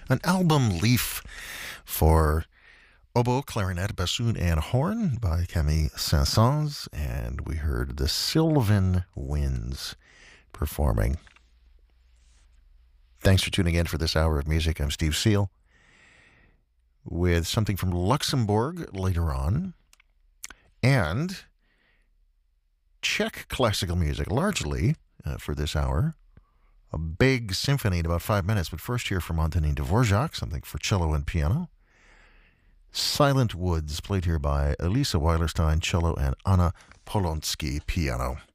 An album leaf for oboe, clarinet, bassoon, and horn by Camille Saint-Saëns, and we heard the Sylvan Winds performing. Thanks for tuning in for this hour of music. I'm Steve Seal with something from Luxembourg later on, and Czech classical music largely for this hour. A big symphony in about 5 minutes, but first here from Antonin Dvorak, something for cello and piano. Silent Woods, played here by Elisa Weilerstein, cello, and Anna Polonsky, piano.